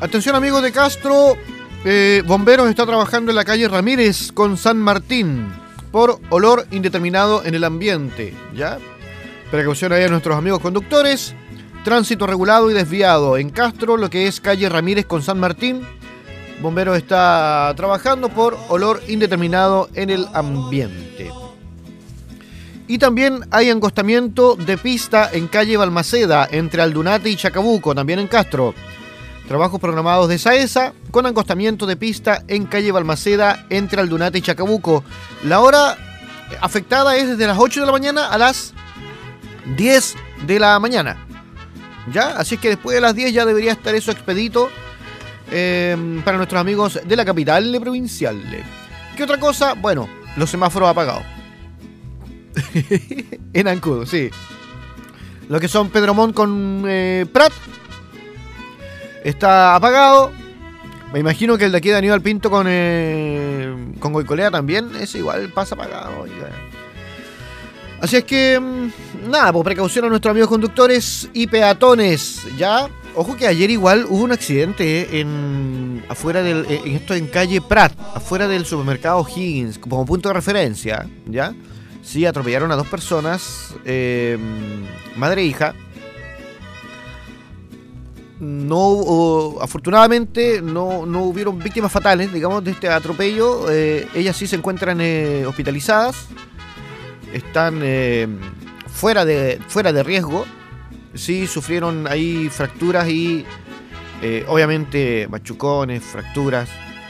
Atención amigos de Castro, bomberos está trabajando en la calle Ramírez con San Martín por olor indeterminado en el ambiente, ¿ya? Precaución ahí a nuestros amigos conductores. Tránsito regulado y desviado en Castro, lo que es calle Ramírez con San Martín. Bomberos está trabajando por olor indeterminado en el ambiente. Y también hay encostamiento de pista en calle Balmaceda, entre Aldunate y Chacabuco, también en Castro. Trabajos programados de SAESA con encostamiento de pista en calle Balmaceda, entre Aldunate y Chacabuco. La hora afectada es desde las 8 de la mañana a las 10 de la mañana. ¿Ya? Así es que después de las 10 ya debería estar eso expedito para nuestros amigos de la capital provincial. ¿Qué otra cosa? Bueno, los semáforos apagados. En Ancud, sí. Lo que son Pedro Montt con Prat está apagado. Me imagino que el de aquí de Aníbal Pinto con Goicolea también. Ese igual pasa apagado. Así es que, nada, por precaución a nuestros amigos conductores y peatones, ¿ya? Ojo que ayer igual hubo un accidente en calle Prat, afuera del supermercado Higgins, como punto de referencia, ¿ya? Sí, atropellaron a dos personas, madre e hija. Afortunadamente no hubieron víctimas fatales, digamos, de este atropello. Ellas sí se encuentran hospitalizadas. Están fuera de riesgo. Sí, sufrieron ahí fracturas y obviamente machucones, fracturas.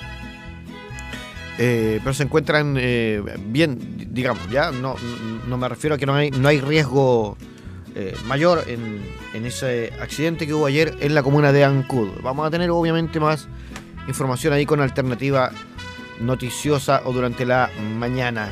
Pero se encuentran bien, digamos, ya no me refiero a que no hay riesgo mayor en ese accidente que hubo ayer en la comuna de Ancud. Vamos a tener obviamente más información ahí con alternativa noticiosa o durante la mañana.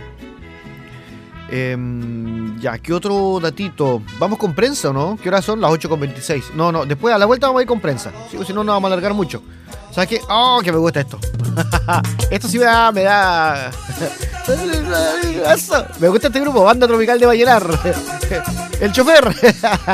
Ya, ¿qué otro datito? ¿Vamos con prensa o no? ¿Qué horas son? Las 8:26. No, después a la vuelta vamos a ir con prensa. Sí, si no, nos vamos a alargar mucho. ¿Sabes qué? ¡Oh, que me gusta esto! Esto sí me da... Eso. Me gusta este grupo, Banda Tropical de Vallenar. El chofer.